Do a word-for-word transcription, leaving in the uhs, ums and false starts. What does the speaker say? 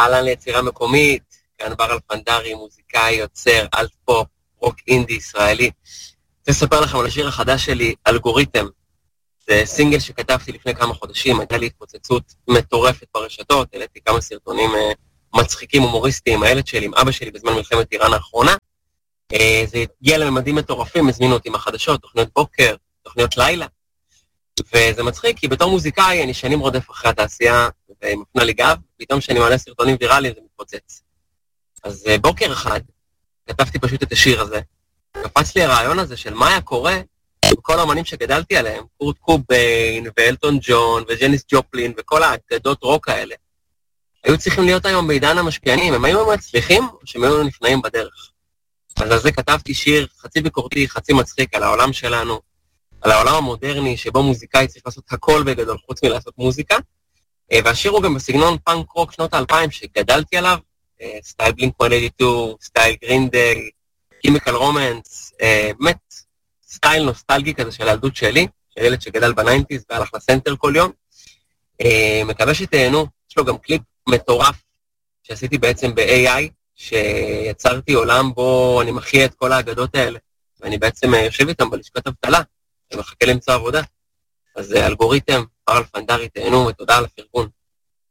אהלן ליצירה מקומית, כאן בר אלפנדרי, מוזיקאי, יוצר, אלט פופ, רוק אינדי ישראלי. רוצה לספר לכם על השיר החדש שלי, אלגוריתם. זה סינגל שכתבתי לפני כמה חודשים, הייתה לי התפוצצות מטורפת ברשתות, העליתי כמה סרטונים מצחיקים הומוריסטיים, הילד שלי עם אבא שלי בזמן מלחמת איראן האחרונה. זה הגיע לממדים מטורפים, הזמינו אותי מהחדשות, תוכניות בוקר, תוכניות לילה. וזה מצחיק, כי בתור מוזיקאי אני שנים רודף אחרי התעשייה, ומפנה לי גב, פתאום שאני מעלה סרטונים ויראליים זה מתפוצץ. אז בוקר אחד, כתבתי פשוט את השיר הזה, קפץ לי הרעיון הזה של מה היה קורה, וכל האמנים שגדלתי עליהם, קורט קוביין, ואלטון ג'ון, וג'ניס ג'ופלין, וכל האגדות רוק האלה, היו צריכים להיות היום בעידן המשפיענים, הם היו מצליחים, או שהם היו נפנאים בדרך. אז על זה כתבתי שיר חצי ביקורתי, חצי מצחיק, על העולם שלנו, על העולם המודרני, שבו מוזיקאי צריך לעשות הכל בגדול, חוץ מלעשות מוזיקה, והשיר הוא גם בסגנון פאנק רוק שנות האלפיים, שגדלתי עליו, סטייל בלינק מאה שמונים ושתיים, סטייל גרין דיי, קימיקל רומנס, באמת, סטייל נוסטלגי כזה של הילדות שלי, של ילד שגדל בניינטיז והלך לסנטר כל יום. מקווה שתהנו, יש לו גם קליפ מטורף, שעשיתי בעצם ב-איי איי, שיצרתי עולם בו אני מחיה את כל האגדות האלה, ואני בעצם יושב איתם בלשכת אבטלה, ומחכה למצוא עבודה. אז אלגוריתם, בר אלפנדרי, תהנו ותודה על הפרגון.